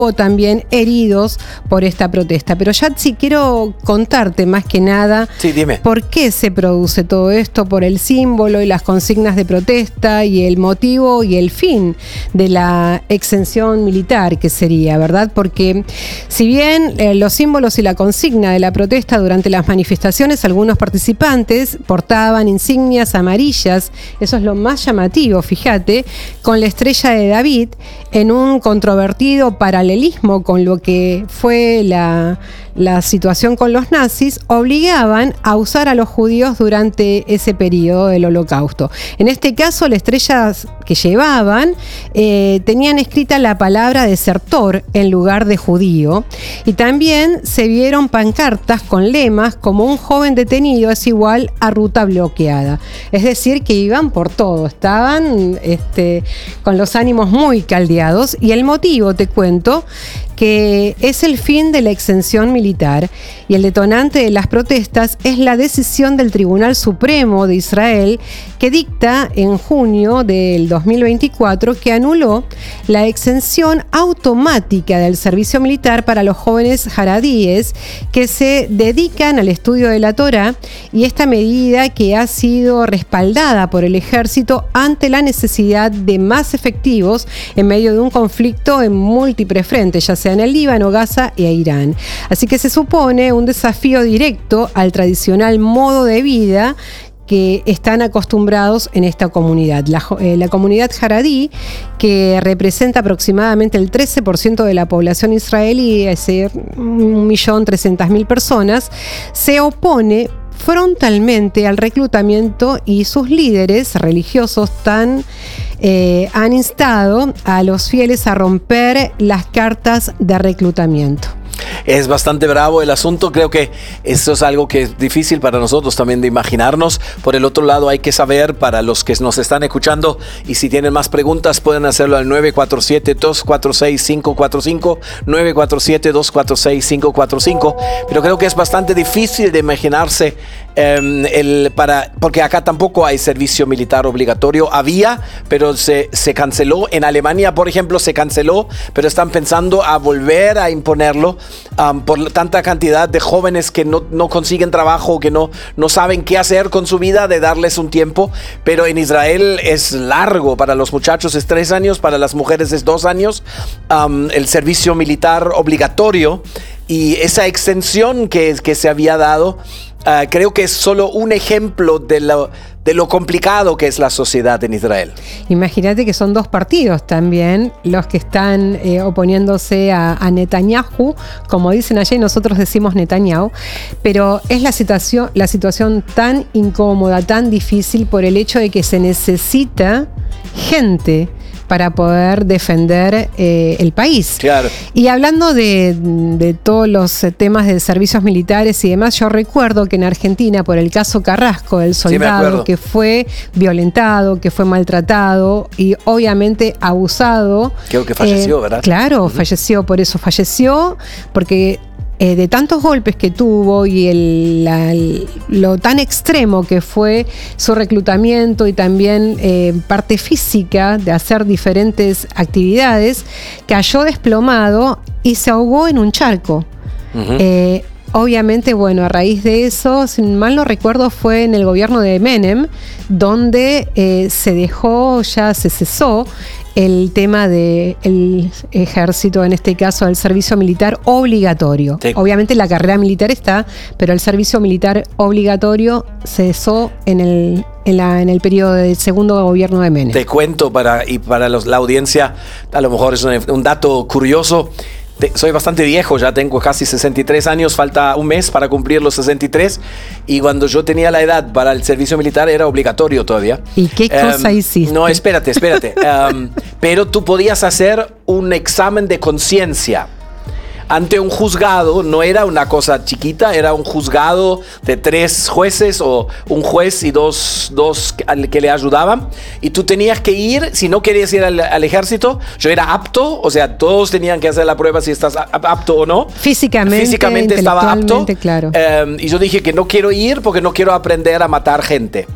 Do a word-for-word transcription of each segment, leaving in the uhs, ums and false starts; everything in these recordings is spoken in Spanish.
o también heridos por esta protesta. Pero Yatsi, quiero contarte más que nada sí, dime. por qué se produce todo esto, por el símbolo y las consignas de protesta y el motivo y el fin de la exención militar que sería, ¿verdad? Porque si bien eh, los símbolos y la consigna de la protesta durante las manifestaciones, algunos participantes portaban insignias amarillas, eso es lo más llamativo, fíjate, con la estrella de David en un controvertido paralelismo con lo que fue la, la situación con los nazis, obligaban a usar a los judíos durante ese periodo del Holocausto. En este caso, las estrellas que llevaban eh, tenían escrita la palabra desertor en lugar de judío, y también se vieron pancartas con lemas como un joven detenido es igual a ruta bloqueada. Es decir, que iban por todo, estaban este, con los ánimos muy caldeados, y el motivo, te cuento, que es el fin de la exención militar, y el detonante de las protestas es la decisión del Tribunal Supremo de Israel que dicta en junio del dos mil veinticuatro que anuló la exención automática del servicio militar para los jóvenes jaradíes que se dedican al estudio de la Torá, y esta medida que ha sido respaldada por el ejército ante la necesidad de más efectivos en medio de un conflicto en múltiples frentes, ya sea en el Líbano, Gaza e Irán. Así que se supone un desafío directo al tradicional modo de vida que están acostumbrados en esta comunidad. La, eh, la comunidad jaradí, que representa aproximadamente el trece por ciento de la población israelí, es decir, un millón trescientas mil personas, se opone frontalmente al reclutamiento, y sus líderes religiosos tan, eh, han instado a los fieles a romper las cartas de reclutamiento. Es bastante bravo el asunto. Creo que eso es algo que es difícil para nosotros también de imaginarnos. Por el otro lado, hay que saber, para los que nos están escuchando, y si tienen más preguntas pueden hacerlo al nueve cuatro siete, dos cuatro seis, cinco cuatro cinco, nueve cuatro siete, dos cuatro seis, cinco cuatro cinco. Pero creo que es bastante difícil de imaginarse eh, el para porque acá tampoco hay servicio militar obligatorio. Había, pero se, se canceló. En Alemania, por ejemplo, se canceló, pero están pensando a volver a imponerlo. Um, por tanta cantidad de jóvenes que no, no consiguen trabajo, que no, no saben qué hacer con su vida, de darles un tiempo. Pero en Israel es largo. Para los muchachos es tres años, para las mujeres es dos años. Um, el servicio militar obligatorio, y esa extensión que, que se había dado, uh, creo que es solo un ejemplo de lo, de lo complicado que es la sociedad en Israel. Imagínate que son dos partidos también los que están eh, oponiéndose a, a Netanyahu, como dicen allá y nosotros decimos Netanyahu, pero es la situación, la situación tan incómoda, tan difícil, por el hecho de que se necesita gente para poder defender eh, el país. Claro. Y hablando de, de todos los temas de servicios militares y demás, yo recuerdo que en Argentina, por el caso Carrasco, el soldado sí, que fue violentado, que fue maltratado y obviamente abusado. Creo que falleció, eh, ¿verdad? Claro, uh-huh. falleció, por eso falleció, porque Eh, de tantos golpes que tuvo y el, la, el, lo tan extremo que fue su reclutamiento, y también eh, parte física de hacer diferentes actividades, cayó desplomado y se ahogó en un charco. Uh-huh. Eh, obviamente, bueno, a raíz de eso, si mal no recuerdo, fue en el gobierno de Menem, donde eh, se dejó, ya se cesó el tema del ejército, en este caso el servicio militar obligatorio. Sí. Obviamente la carrera militar está, pero el servicio militar obligatorio cesó en el, en, la, en el periodo del segundo gobierno de Menem. Te cuento, para, y para los, la audiencia, a lo mejor es un, un dato curioso. Soy bastante viejo, ya tengo casi sesenta y tres años, falta un mes para cumplir los sesenta y tres, y cuando yo tenía la edad para el servicio militar era obligatorio todavía. ¿Y qué cosa um, hiciste? No, espérate, espérate. um, pero tú podías hacer un examen de conciencia ante un juzgado. No era una cosa chiquita, era un juzgado de tres jueces, o un juez y dos, dos que le ayudaban, y tú tenías que ir. Si no querías ir al, al ejército, yo era apto, o sea, todos tenían que hacer la prueba si estás apto o no. Físicamente, Físicamente estaba apto. Claro. Um, y yo dije que no quiero ir porque no quiero aprender a matar gente.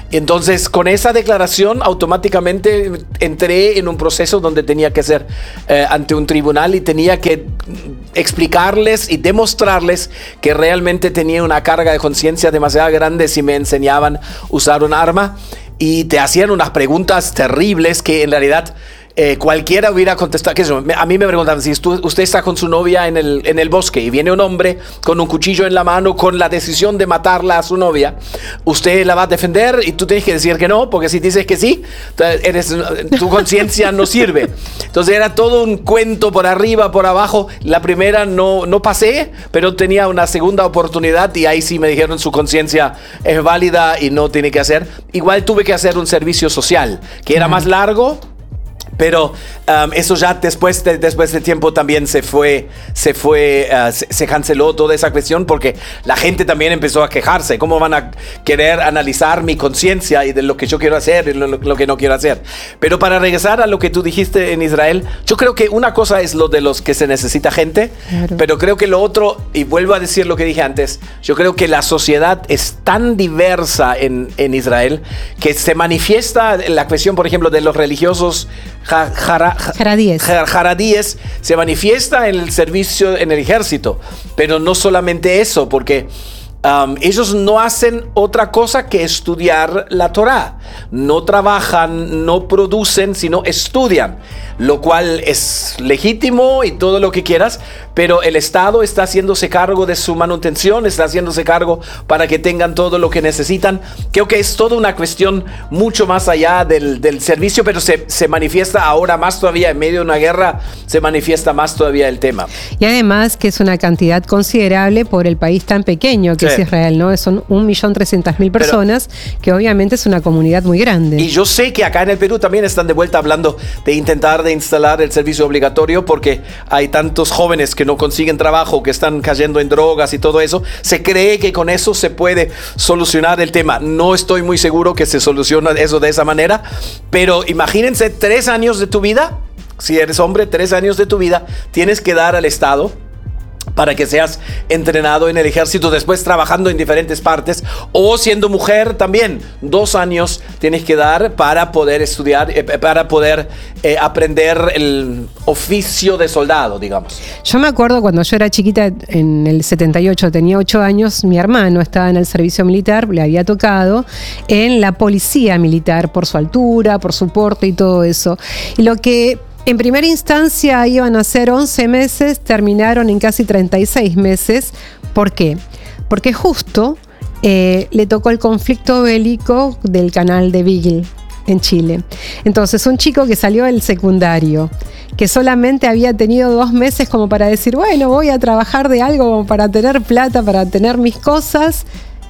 Entonces, con esa declaración, automáticamente entré en un proceso donde tenía que ser eh, ante un tribunal y tenía que explicarles y demostrarles que realmente tenía una carga de conciencia demasiado grande si me enseñaban a usar un arma. Y te hacían unas preguntas terribles que en realidad eh, cualquiera hubiera contestado. Que eso, a mí me preguntaban si tú, usted está con su novia en el, en el bosque y viene un hombre con un cuchillo en la mano con la decisión de matarla a su novia, ¿usted la va a defender? Y tú tienes que decir que no, porque si dices que sí, eres, tu conciencia no sirve. Entonces era todo un cuento por arriba, por abajo. La primera no, no pasé, pero tenía una segunda oportunidad y ahí sí me dijeron su conciencia es válida y no tiene que hacer. Igual tuve que hacer un servicio social, que era más largo. Pero um, eso ya después de, después de tiempo también se fue, se fue, uh, se, se canceló toda esa cuestión porque la gente también empezó a quejarse. ¿Cómo van a querer analizar mi conciencia y de lo que yo quiero hacer y lo, lo que no quiero hacer? Pero para regresar a lo que tú dijiste en Israel, yo creo que una cosa es lo de los que se necesita gente, claro. Pero creo que lo otro, y vuelvo a decir lo que dije antes, yo creo que la sociedad es tan diversa en, en Israel que se manifiesta la cuestión, por ejemplo, de los religiosos Jara, jaradíes. jaradíes se manifiesta en el servicio en el ejército, pero no solamente eso, porque um, ellos no hacen otra cosa que estudiar la Torá, no trabajan, no producen, sino estudian, lo cual es legítimo y todo lo que quieras, pero el Estado está haciéndose cargo de su manutención, está haciéndose cargo para que tengan todo lo que necesitan. Creo que es toda una cuestión mucho más allá del, del servicio, pero se, se manifiesta ahora más todavía, en medio de una guerra, se manifiesta más todavía el tema. Y además que es una cantidad considerable por el país tan pequeño que sí. Es Israel, ¿no? Son un millón trescientas mil personas, pero, que obviamente es una comunidad muy grande. Y yo sé que acá en el Perú también están de vuelta hablando de intentar de instalar el servicio obligatorio porque hay tantos jóvenes que no consiguen trabajo, que están cayendo en drogas y todo eso. Se cree que con eso se puede solucionar el tema. No estoy muy seguro que se soluciona eso de esa manera, pero imagínense tres años de tu vida, si eres hombre, tres años de tu vida, tienes que dar al Estado para que seas entrenado en el ejército, después trabajando en diferentes partes, o siendo mujer también, dos años tienes que dar para poder estudiar, eh, para poder eh, aprender el oficio de soldado, digamos. Yo me acuerdo cuando yo era chiquita, en el setenta y ocho, tenía ocho años, mi hermano estaba en el servicio militar, le había tocado en la policía militar por su altura, por su porte y todo eso. Y lo que en primera instancia iban a ser once meses, terminaron en casi treinta y seis meses. ¿Por qué? Porque justo eh, le tocó el conflicto bélico del canal de Beagle en Chile. Entonces, un chico que salió del secundario, que solamente había tenido dos meses como para decir, bueno, voy a trabajar de algo como para tener plata, para tener mis cosas,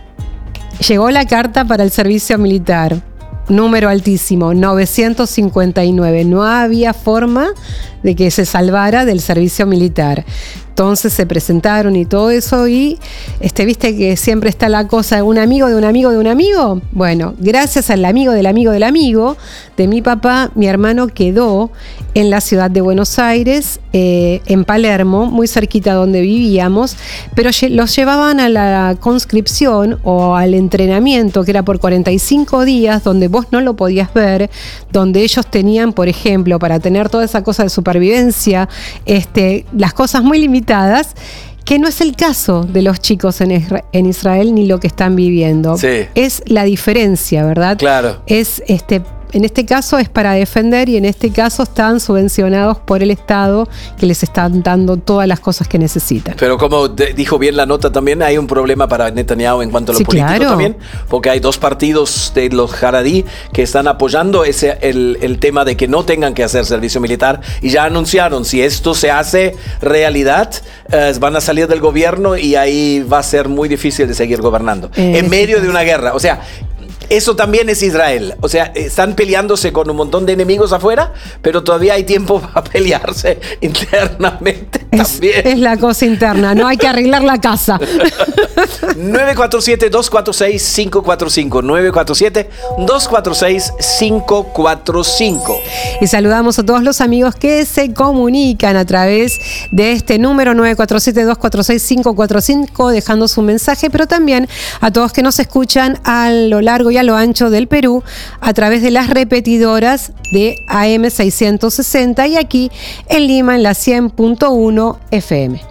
llegó la carta para el servicio militar. Número altísimo, novecientos cincuenta y nueve. No había forma de que se salvara del servicio militar. Entonces se presentaron y todo eso y este, viste que siempre está la cosa de un amigo, de un amigo, de un amigo. Bueno, gracias al amigo del amigo del amigo de mi papá, mi hermano quedó en la ciudad de Buenos Aires, eh, en Palermo, muy cerquita donde vivíamos, pero los llevaban a la conscripción o al entrenamiento, que era por cuarenta y cinco días, donde vos no lo podías ver, donde ellos tenían, por ejemplo, para tener toda esa cosa de supervivencia, este, las cosas muy limitadas, que no es el caso de los chicos en, Isra- en Israel ni lo que están viviendo. Sí. Es la diferencia, ¿verdad? Claro. Es este En este caso es para defender y en este caso están subvencionados por el Estado que les están dando todas las cosas que necesitan. Pero como de, dijo bien la nota también, hay un problema para Netanyahu en cuanto a lo sí, político claro. también, porque hay dos partidos de los jaradí que están apoyando ese, el, el tema de que no tengan que hacer servicio militar y ya anunciaron, si esto se hace realidad, eh, van a salir del gobierno y ahí va a ser muy difícil de seguir gobernando. Eh, en medio de una guerra, o sea... Eso también es Israel. O sea, están peleándose con un montón de enemigos afuera, pero todavía hay tiempo para pelearse internamente es, también. Es la cosa interna, no hay que arreglar la casa. nueve cuatro siete, dos cuatro seis, cinco cuatro cinco. nueve cuatro siete, dos cuatro seis, cinco cuatro cinco. Y saludamos a todos los amigos que se comunican a través de este número nueve cuatro siete, dos cuatro seis, cinco cuatro cinco, dejando su mensaje, pero también a todos que nos escuchan a lo largo y a lo ancho del Perú a través de las repetidoras de A M seiscientos sesenta y aquí en Lima en la cien punto uno F M.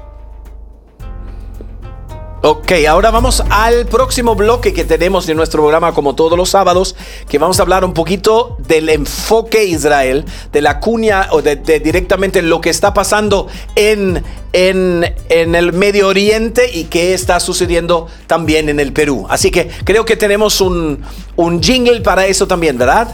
Ok, ahora vamos al próximo bloque que tenemos de nuestro programa, como todos los sábados, que vamos a hablar un poquito del enfoque Israel, de la cuña o de, de directamente lo que está pasando en, en, en el Medio Oriente y qué está sucediendo también en el Perú. Así que creo que tenemos un, un jingle para eso también, ¿verdad?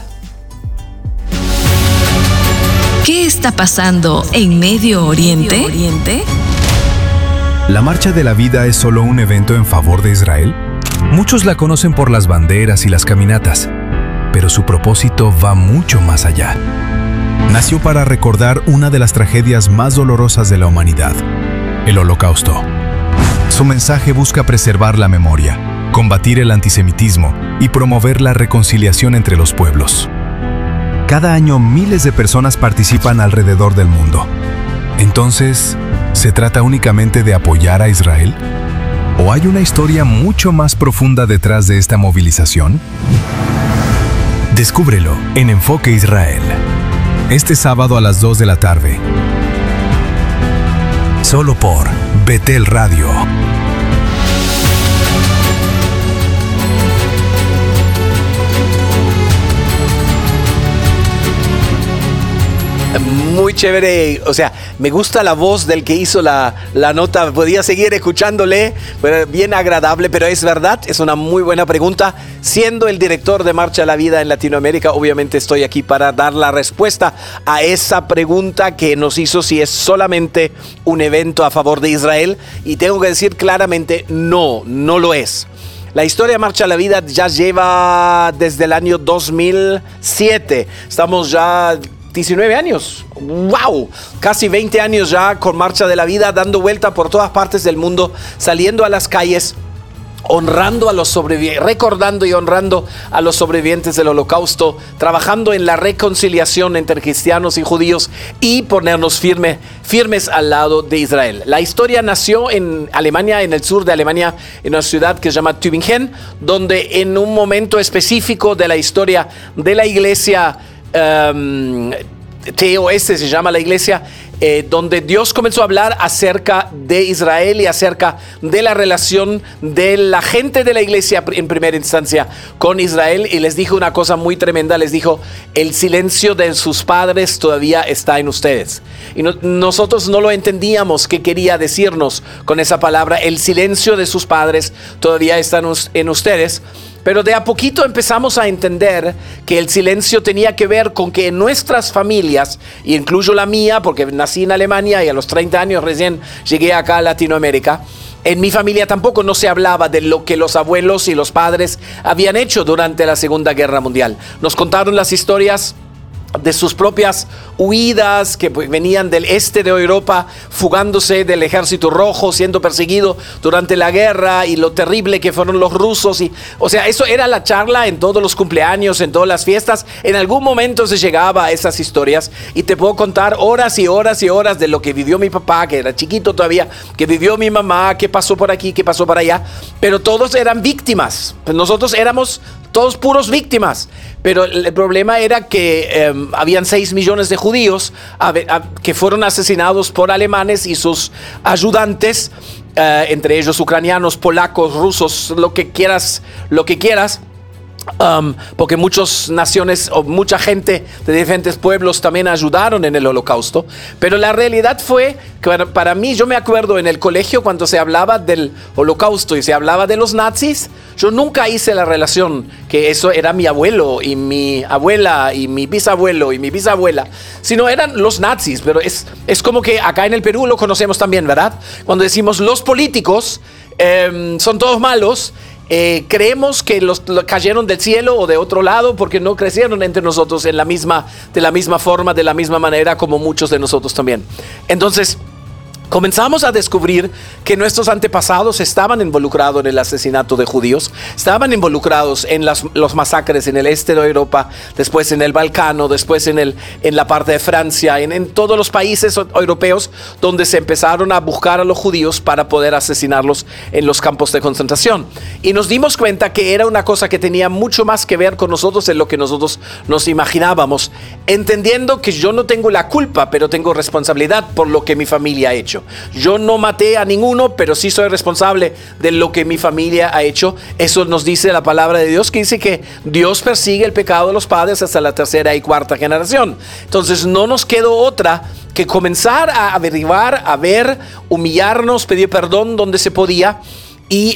¿Qué está pasando en Medio Oriente? ¿Medio Oriente? ¿La Marcha de la Vida es solo un evento en favor de Israel? Muchos la conocen por las banderas y las caminatas, pero su propósito va mucho más allá. Nació para recordar una de las tragedias más dolorosas de la humanidad, el Holocausto. Su mensaje busca preservar la memoria, combatir el antisemitismo y promover la reconciliación entre los pueblos. Cada año miles de personas participan alrededor del mundo. Entonces, ¿se trata únicamente de apoyar a Israel? ¿O hay una historia mucho más profunda detrás de esta movilización? Descúbrelo en Enfoque Israel. Este sábado a las dos de la tarde. Solo por Betel Radio. Muy chévere, o sea, me gusta la voz del que hizo la, la nota, podía seguir escuchándole, pero bien agradable, pero es verdad, es una muy buena pregunta. Siendo el director de Marcha a la Vida en Latinoamérica, obviamente estoy aquí para dar la respuesta a esa pregunta que nos hizo si es solamente un evento a favor de Israel, y tengo que decir claramente, no, no lo es. La historia de Marcha a la Vida ya lleva desde el año dos mil siete, estamos ya diecinueve años, wow, casi veinte años ya con Marcha de la Vida, dando vuelta por todas partes del mundo, saliendo a las calles, honrando a los sobrevivientes, recordando y honrando a los sobrevivientes del Holocausto, trabajando en la reconciliación entre cristianos y judíos y ponernos firme, firmes al lado de Israel. La historia nació en Alemania, en el sur de Alemania, en una ciudad que se llama Tübingen, donde en un momento específico de la historia de la iglesia, Um, T O S se llama la iglesia, eh, donde Dios comenzó a hablar acerca de Israel y acerca de la relación de la gente de la iglesia en primera instancia con Israel, y les dijo una cosa muy tremenda, les dijo: el silencio de sus padres todavía está en ustedes. Y no, nosotros no lo entendíamos qué quería decirnos con esa palabra, el silencio de sus padres todavía está en ustedes. Pero de a poquito empezamos a entender que el silencio tenía que ver con que en nuestras familias, y incluyo la mía porque nací en Alemania y a los treinta años recién llegué acá a Latinoamérica, en mi familia tampoco no se hablaba de lo que los abuelos y los padres habían hecho durante la Segunda Guerra Mundial. Nos contaron las historias de sus propias huidas, que venían del este de Europa, fugándose del ejército rojo, siendo perseguido durante la guerra, y lo terrible que fueron los rusos. Y, o sea, eso era la charla en todos los cumpleaños, en todas las fiestas. En algún momento se llegaba a esas historias, y te puedo contar horas y horas y horas de lo que vivió mi papá, que era chiquito todavía, que vivió mi mamá, qué pasó por aquí, qué pasó por allá, pero todos eran víctimas. Nosotros éramos todos puros víctimas, pero el problema era que eh, habían seis millones de judíos a, a, que fueron asesinados por alemanes y sus ayudantes, eh, entre ellos ucranianos, polacos, rusos, lo que quieras, lo que quieras. Um, porque muchas naciones o mucha gente de diferentes pueblos también ayudaron en el Holocausto, pero la realidad fue que para, para mí, yo me acuerdo en el colegio cuando se hablaba del Holocausto y se hablaba de los nazis, yo nunca hice la relación que eso era mi abuelo y mi abuela y mi bisabuelo y mi bisabuela, sino eran los nazis. Pero es, es como que acá en el Perú lo conocemos también, ¿verdad? Cuando decimos los políticos eh, son todos malos, Eh, creemos que los, los cayeron del cielo o de otro lado porque no crecieron entre nosotros en la misma, de la misma forma, de la misma manera como muchos de nosotros también. Entonces, comenzamos a descubrir que nuestros antepasados estaban involucrados en el asesinato de judíos, estaban involucrados en las los masacres en el este de Europa, después en el Balcano, después en, el, en la parte de Francia, en, en todos los países europeos donde se empezaron a buscar a los judíos para poder asesinarlos en los campos de concentración. Y nos dimos cuenta que era una cosa que tenía mucho más que ver con nosotros de lo que nosotros nos imaginábamos, entendiendo que yo no tengo la culpa, pero tengo responsabilidad por lo que mi familia ha hecho. Yo no maté a ninguno, pero sí soy responsable de lo que mi familia ha hecho. Eso nos dice la palabra de Dios, que dice que Dios persigue el pecado de los padres hasta la tercera y cuarta generación. Entonces no nos quedó otra que comenzar a averiguar, a ver, humillarnos, pedir perdón donde se podía. Y